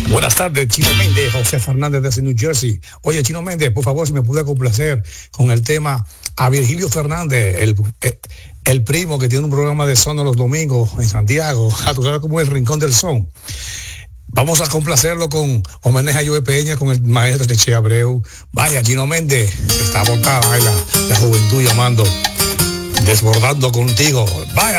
Buenas tardes, Chino Méndez, José Fernández desde New Jersey. Oye, Chino Méndez, por favor, si me puede complacer con el tema a Virgilio Fernández, el primo que tiene un programa de son los domingos en Santiago. Tú sabes cómo es el Rincón del Son. Vamos a complacerlo con homenaje a Joe Peña, con el maestro Cheche Abreu. Vaya, Chino Méndez, está botada la juventud llamando, desbordando contigo. Vaya.